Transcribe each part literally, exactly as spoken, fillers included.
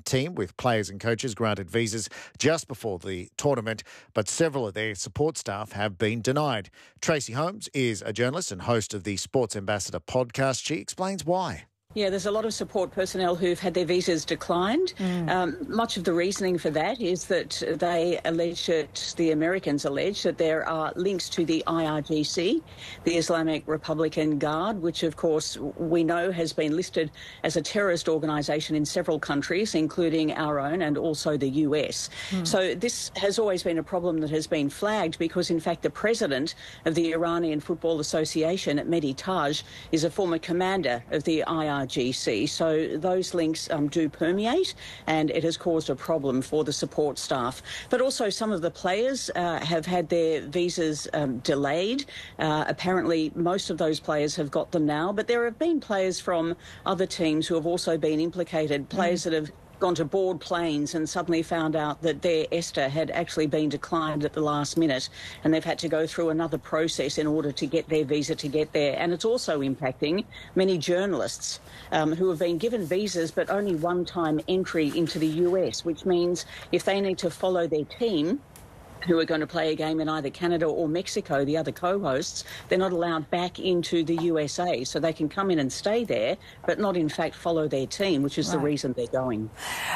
team, with players and coaches granted visas just before the tournament, but several of their support staff have been denied. Tracy Holmes is a journalist and host of the Sports Ambassador podcast. She explains why. Yeah, there's a lot of support personnel who've had their visas declined. Mm. Um, much of the reasoning for that is that they allege that, the Americans allege, that there are links to the I R G C, the Islamic Republican Guard, which, of course, we know has been listed as a terrorist organisation in several countries, including our own and also the U S. Mm. So this has always been a problem that has been flagged because, in fact, the president of the Iranian Football Association, Mehdi Taj, is a former commander of the I R G C. So those links um, do permeate, and it has caused a problem for the support staff. But also some of the players uh, have had their visas um, delayed. Uh, apparently most of those players have got them now, but there have been players from other teams who have also been implicated, players mm. that have gone to board planes and suddenly found out that their ESTA had actually been declined at the last minute, and they've had to go through another process in order to get their visa to get there. And it's also impacting many journalists um, who have been given visas but only one-time entry into the U S, which means if they need to follow their team, who are going to play a game in either Canada or Mexico, the other co-hosts, they're not allowed back into the U S A. So they can come in and stay there, but not in fact follow their team, which is right. the reason they're going.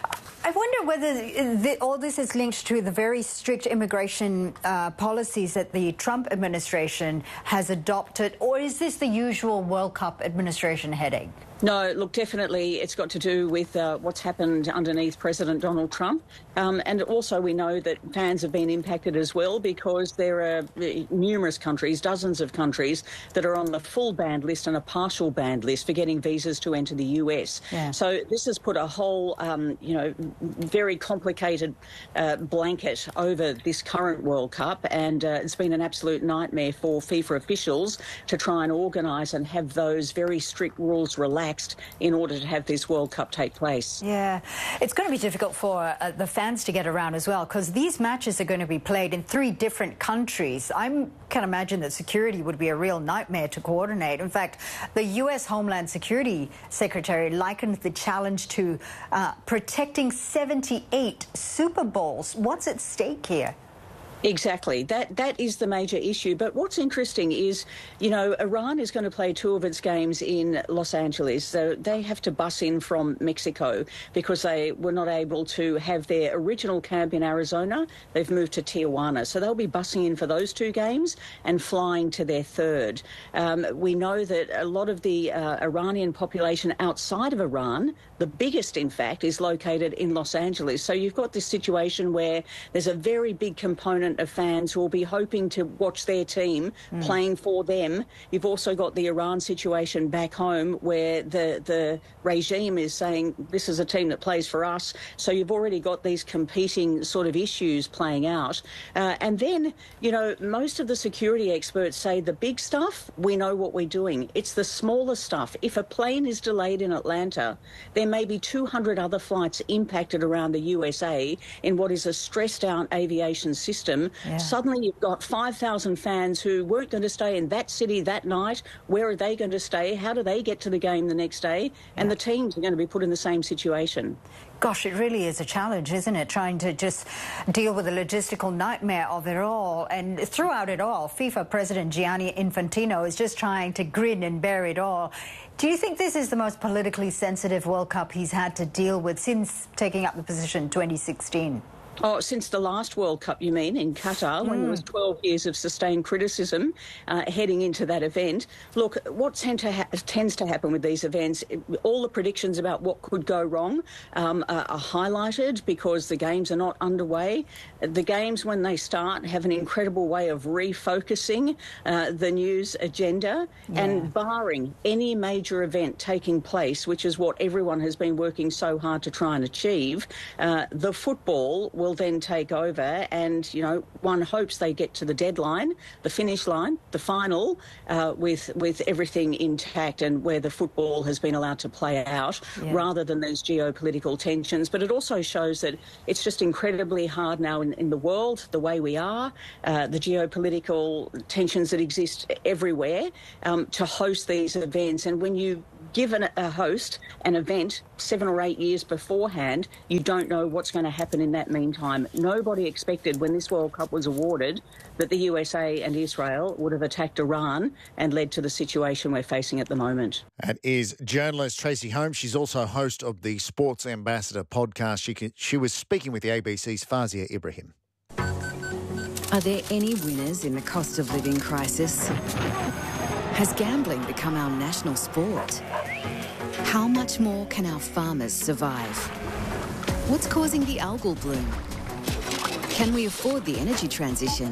I wonder whether the, all this is linked to the very strict immigration uh, policies that the Trump administration has adopted, or is this the usual World Cup administration headache? No, look, definitely it's got to do with uh, what's happened underneath President Donald Trump. Um, and also we know that fans have been impacted as well because there are numerous countries, dozens of countries, that are on the full banned list and a partial banned list for getting visas to enter the U S. Yeah. So this has put a whole, um, you know, very complicated uh, blanket over this current World Cup, and uh, it's been an absolute nightmare for FIFA officials to try and organise and have those very strict rules relaxed in order to have this World Cup take place. Yeah, it's going to be difficult for uh, the fans to get around as well, because these matches are going to be played in three different countries. I can imagine that security would be a real nightmare to coordinate. In fact, the U S Homeland Security Secretary likened the challenge to uh, protecting seventy-eight Super Bowls. What's at stake here? Exactly. That that is the major issue. But what's interesting is, you know, Iran is going to play two of its games in Los Angeles. So they have to bus in from Mexico because they were not able to have their original camp in Arizona. They've moved to Tijuana. So they'll be busing in for those two games and flying to their third. Um, we know that a lot of the uh, Iranian population outside of Iran, the biggest, in fact, is located in Los Angeles. So you've got this situation where there's a very big component of fans who will be hoping to watch their team mm. playing for them. You've also got the Iran situation back home where the, the regime is saying this is a team that plays for us. So you've already got these competing sort of issues playing out. Uh, and then, you know, most of the security experts say the big stuff, we know what we're doing. It's the smaller stuff. If a plane is delayed in Atlanta, there may be two hundred other flights impacted around the U S A in what is a stressed out aviation system. Yeah. Suddenly you've got five thousand fans who weren't going to stay in that city that night. Where are they going to stay? How do they get to the game the next day? And yeah. the teams are going to be put in the same situation. Gosh, it really is a challenge, isn't it? Trying to just deal with the logistical nightmare of it all. And throughout it all, FIFA President Gianni Infantino is just trying to grin and bear it all. Do you think this is the most politically sensitive World Cup he's had to deal with since taking up the position in twenty sixteen? Oh, since the last World Cup, you mean, in Qatar, mm. when there was twelve years of sustained criticism uh, heading into that event. Look, what tend to ha- tends to happen with these events, all the predictions about what could go wrong um, are, are highlighted because the games are not underway. The games, when they start, have an incredible way of refocusing uh, the news agenda yeah. and barring any major event taking place, which is what everyone has been working so hard to try and achieve, uh, the football will then take over, and, you know, one hopes they get to the deadline, the finish line, the final, uh, with with everything intact and where the football has been allowed to play out yeah. rather than those geopolitical tensions. But it also shows that it's just incredibly hard now in, in the world, the way we are, uh, the geopolitical tensions that exist everywhere, um, to host these events. And when you given a host an event seven or eight years beforehand, you don't know what's going to happen in that meantime. Nobody expected when this World Cup was awarded that the U S A and Israel would have attacked Iran and led to the situation we're facing at the moment. That is journalist Tracy Holmes. She's also host of the Sports Ambassador podcast. She, can, she was speaking with the A B C's Fazia Ibrahim. Are there any winners in the cost of living crisis? Has gambling become our national sport? How much more can our farmers survive? What's causing the algal bloom? Can we afford the energy transition?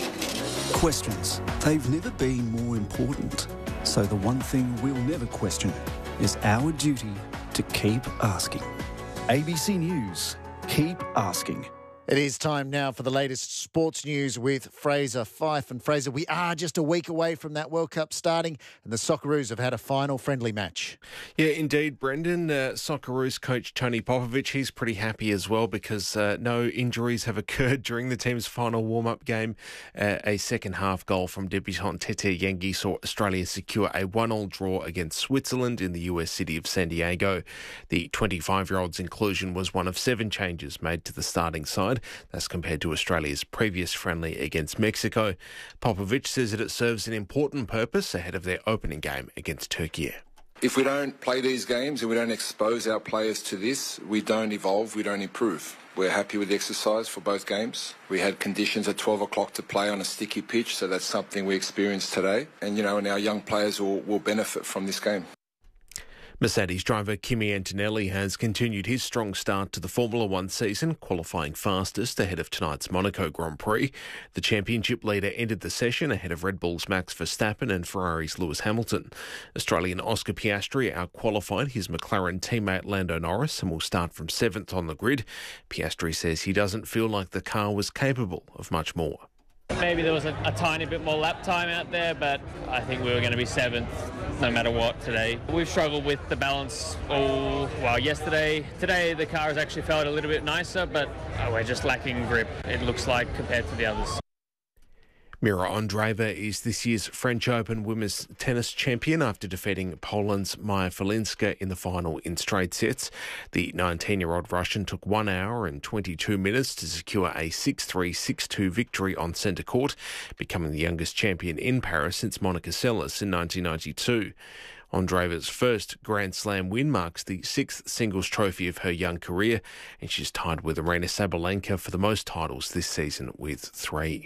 Questions. They've never been more important. So the one thing we'll never question is our duty to keep asking. A B C News. Keep asking. It is time now for the latest sports news with Fraser Fife. And Fraser, we are just a week away from that World Cup starting, and the Socceroos have had a final friendly match. Yeah, indeed, Brendan. Uh, Socceroos coach Tony Popovic, he's pretty happy as well because uh, no injuries have occurred during the team's final warm-up game. Uh, a second-half goal from debutant Tete Yengi saw Australia secure a one-all draw against Switzerland in the U S city of San Diego. The twenty-five-year-old's inclusion was one of seven changes made to the starting side. That's compared to Australia's previous friendly against Mexico. Popovic says that it serves an important purpose ahead of their opening game against Turkey. If we don't play these games and we don't expose our players to this, we don't evolve, we don't improve. We're happy with the exercise for both games. We had conditions at twelve o'clock to play on a sticky pitch, so that's something we experienced today. And, you know, and our young players will, will benefit from this game. Mercedes driver Kimi Antonelli has continued his strong start to the Formula One season, qualifying fastest ahead of tonight's Monaco Grand Prix. The championship leader ended the session ahead of Red Bull's Max Verstappen and Ferrari's Lewis Hamilton. Australian Oscar Piastri outqualified his McLaren teammate Lando Norris and will start from seventh on the grid. Piastri says he doesn't feel like the car was capable of much more. Maybe there was a, a tiny bit more lap time out there, but I think we were going to be seventh no matter what today. We've struggled with the balance all, well, yesterday. Today the car has actually felt a little bit nicer, but uh, we're just lacking grip, it looks like, compared to the others. Mira Andreeva is this year's French Open women's tennis champion after defeating Poland's Maja Falinska in the final in straight sets. The nineteen-year-old Russian took one hour and twenty-two minutes to secure a six three, six two victory on centre court, becoming the youngest champion in Paris since Monica Seles in nineteen ninety-two. Andreeva's first Grand Slam win marks the sixth singles trophy of her young career, and she's tied with Aryna Sabalenka for the most titles this season with three.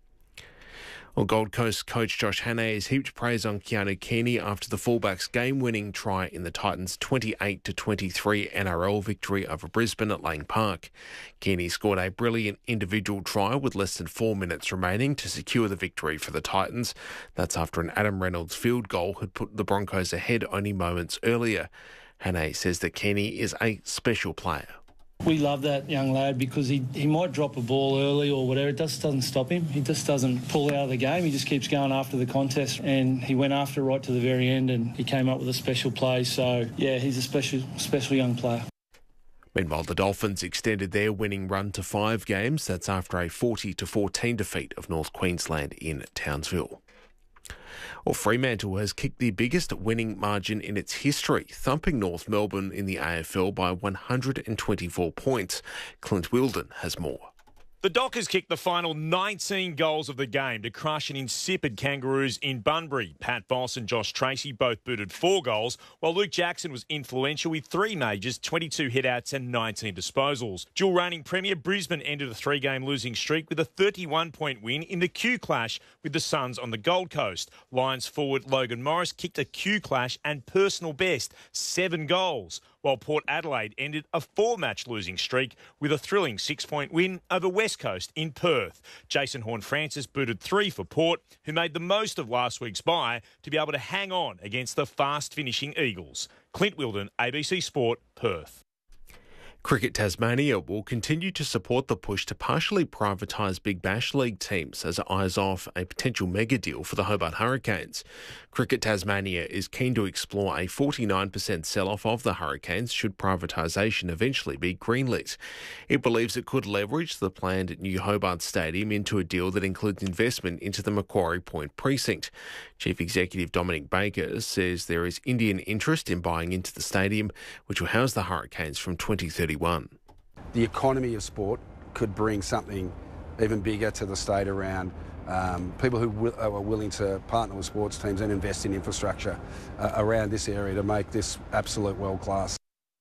Well, Gold Coast coach Josh Hannay has heaped praise on Keanu Keaney after the fullback's game-winning try in the Titans' twenty-eight to twenty-three N R L victory over Brisbane at Lang Park. Keaney scored a brilliant individual try with less than four minutes remaining to secure the victory for the Titans. That's after an Adam Reynolds field goal had put the Broncos ahead only moments earlier. Hannay says that Keaney is a special player. We love that young lad because he, he might drop a ball early or whatever. It just doesn't stop him. He just doesn't pull out of the game. He just keeps going after the contest, and he went after right to the very end, and he came up with a special play. So, yeah, he's a special, special young player. Meanwhile, the Dolphins extended their winning run to five games. That's after a forty to fourteen defeat of North Queensland in Townsville. Well, Fremantle has kicked the biggest winning margin in its history, thumping North Melbourne in the A F L by one hundred twenty-four points. Clint Wilden has more. The Dockers kicked the final nineteen goals of the game to crush an insipid Kangaroos in Bunbury. Pat Voss and Josh Tracy both booted four goals, while Luke Jackson was influential with three majors, twenty-two hitouts and nineteen disposals. Dual reigning Premier Brisbane ended a three-game losing streak with a thirty-one point win in the Q clash with the Suns on the Gold Coast. Lions forward Logan Morris kicked a Q clash and personal best, seven goals, while Port Adelaide ended a four-match losing streak with a thrilling six-point win over West Coast in Perth. Jason Horne-Francis booted three for Port, who made the most of last week's bye to be able to hang on against the fast-finishing Eagles. Clint Wilden, A B C Sport, Perth. Cricket Tasmania will continue to support the push to partially privatise Big Bash League teams as it eyes off a potential mega deal for the Hobart Hurricanes. Cricket Tasmania is keen to explore a forty-nine percent sell-off of the Hurricanes should privatisation eventually be greenlit. It believes it could leverage the planned new Hobart Stadium into a deal that includes investment into the Macquarie Point precinct. Chief Executive Dominic Baker says there is Indian interest in buying into the stadium, which will house the Hurricanes from twenty thirty-one. The economy of sport could bring something even bigger to the state around um, people who will, are willing to partner with sports teams and invest in infrastructure uh, around this area to make this absolute world class.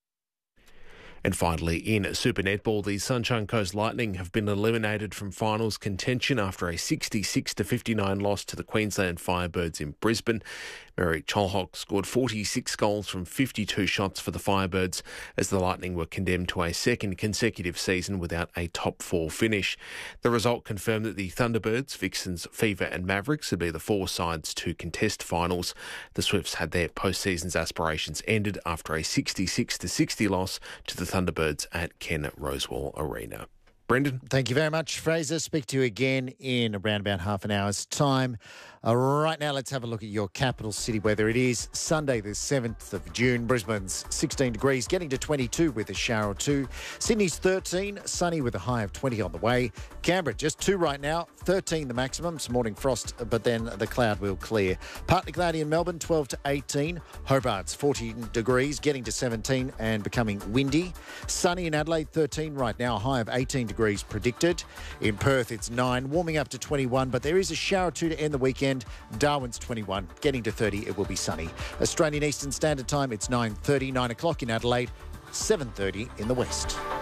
And finally, in Super Netball, the Sunshine Coast Lightning have been eliminated from finals contention after a sixty-six to fifty-nine loss to the Queensland Firebirds in Brisbane. Merrick Cholhock scored forty-six goals from fifty-two shots for the Firebirds as the Lightning were condemned to a second consecutive season without a top four finish. The result confirmed that the Thunderbirds, Vixens, Fever and Mavericks would be the four sides to contest finals. The Swifts had their postseason's aspirations ended after a sixty-six to sixty loss to the Thunderbirds at Ken Rosewall Arena. Brendan. Thank you very much, Fraser. Speak to you again in around about half an hour's time. Uh, right now, let's have a look at your capital city weather. It is Sunday, the seventh of June. Brisbane's sixteen degrees, getting to twenty-two with a shower or two. Sydney's thirteen, sunny with a high of twenty on the way. Canberra, just two right now, thirteen the maximum. Some morning frost, but then the cloud will clear. Partly cloudy in Melbourne, twelve to eighteen. Hobart's fourteen degrees, getting to seventeen and becoming windy. Sunny in Adelaide, thirteen right now, a high of eighteen degrees predicted. In Perth, it's nine, warming up to twenty-one, but there is a shower or two to end the weekend. Darwin's twenty-one, getting to thirty, it will be sunny. Australian Eastern Standard Time, it's nine thirty, nine o'clock in Adelaide, seven thirty in the west.